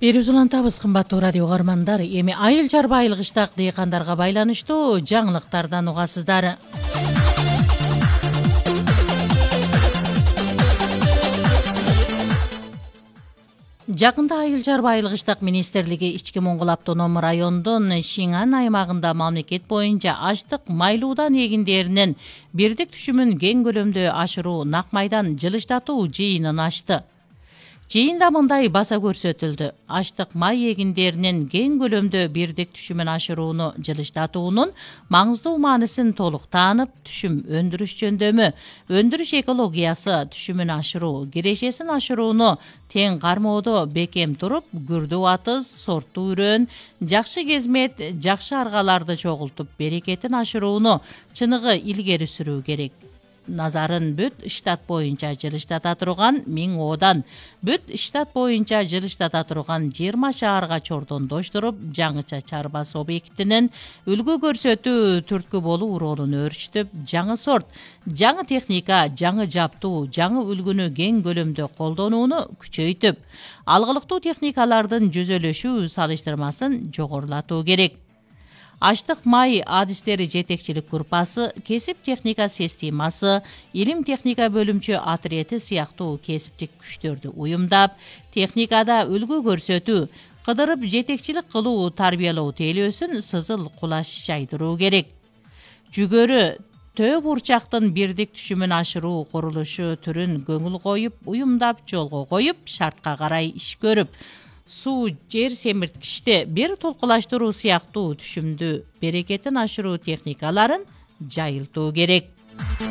Берүүз улантабыз кымбаттуу радио угармандар. Эми айыл чарба айылгычтак дыйкандарга байланыштуу жаңылыктардан угасыздар. Жакында айыл чарба айылгычтак министрлиги Ички Моңгол автоном райондун Шиңан аймагында мамлекет боюнча аштык майлуудан эгиндеринин бирдик түшүмүн кең көлөмдө ашыруу нак майдан жылыштатуу жыйынын ачты. Жыйында мындай баса көрсөтүлдү. Аштык май эгиндеринин кең көлөмдө бирдик түшүмүн ашырууну жылыштатуунун маңыздуу мааниsin толук таанып, түшүм өндүрүш жөндөмү, өндүрүш экологиясы, түшүмүн ашыруу, кирешесин ашырууну тең кармоодо бекем туруп, күрдүү атыз, сорттуу үрөн, жакшы кезмет, жакшы аргаларды чогултуп, берекетин ашырууну чыныгы илгери сүрүү керек. Назарын бүт штат боюнча жылыштата турган 1000 оодан, бүт штат боюнча жылыштата турган 20 шаарга чордондоштуруп, жаңыча чарбасы объектинин үлгү көрсөтүү түрткү болуу ролун өөрчүтүп, жаңы сорт, жаңы техника, жаңы жаптуу, жаңы үлгүнү кең көлөмдө колдонууну күчөйтүп, алгылыктуу техникалардын жүзөлөшүү салыштырмасын жогорулатуу керек. Аштык май адистери жетекчилик группасы, кесип техника системасы, илим техника бөлүмчө отрети сыяктуу кесиптик күчтөрдү уюмдап, техникада үлгү көрсөтүү, кыдырып жетекчилик кылуу, тарбиялоо тейлөөсүн сызыл кулаш жайдыруу керек. Жүгөрү төө бурчактын бирдик түшүмүн ашыруу курулушу түрүн көңүл коюп, уюмдап, жолго коюп, шартка карай иш көрүп, суу, жер семирткичти бир толкулаштыруу сыяктуу түшүмдү берекетин ашыруу техникаларын жайылтуу керек.